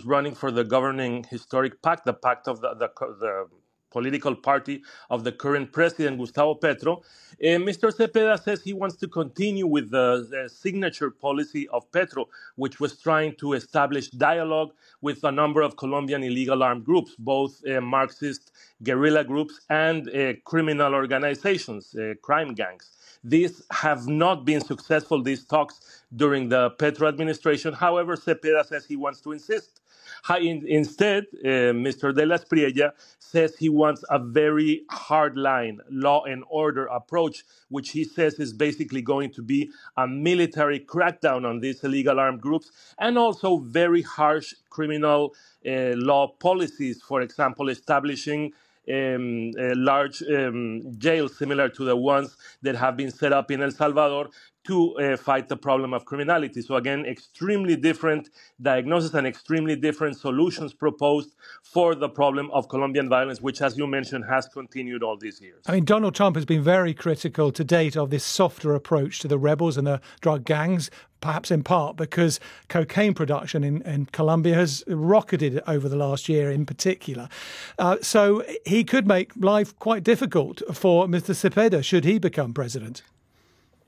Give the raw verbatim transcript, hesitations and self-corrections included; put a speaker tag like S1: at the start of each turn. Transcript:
S1: was running for the governing historic pact, the pact of the, the, the political party of the current president, Gustavo Petro. Uh, Mister Cepeda says he wants to continue with the, the signature policy of Petro, which was trying to establish dialogue with a number of Colombian illegal armed groups, both uh, Marxist guerrilla groups and uh, criminal organizations, uh, crime gangs. These have not been successful, these talks, during the Petro administration. However, Cepeda says he wants to insist. Instead, uh, Mister De La Espriella says he wants a very hardline law and order approach, which he says is basically going to be a military crackdown on these illegal armed groups, and also very harsh criminal uh, law policies, for example, establishing Um, uh, large um, jails similar to the ones that have been set up in El Salvador to uh, fight the problem of criminality. So again, extremely different diagnosis and extremely different solutions proposed for the problem of Colombian violence, which, as you mentioned, has continued all these years.
S2: I mean, Donald Trump has been very critical to date of this softer approach to the rebels and the drug gangs, perhaps in part because cocaine production in, in Colombia has rocketed over the last year in particular. Uh, so he could make life quite difficult for Mister Cepeda should he become president.